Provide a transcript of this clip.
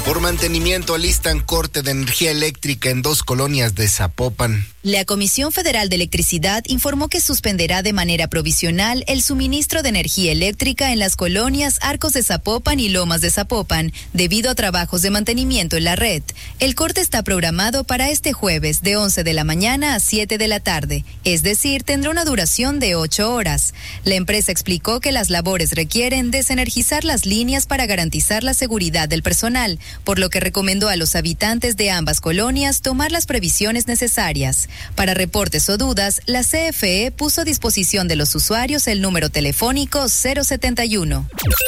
Por mantenimiento alistan corte de energía eléctrica en 2 colonias de Zapopan. La Comisión Federal de Electricidad informó que suspenderá de manera provisional el suministro de energía eléctrica en las colonias Arcos de Zapopan y Lomas de Zapopan, debido a trabajos de mantenimiento en la red. El corte está programado para este jueves de 11 de la mañana a 7 de la tarde, es decir, tendrá una duración de 8 horas. La empresa explicó que las labores requieren desenergizar las líneas para garantizar la seguridad del personal, por lo que recomendó a los habitantes de ambas colonias tomar las previsiones necesarias. Para reportes o dudas, la CFE puso a disposición de los usuarios el número telefónico 071.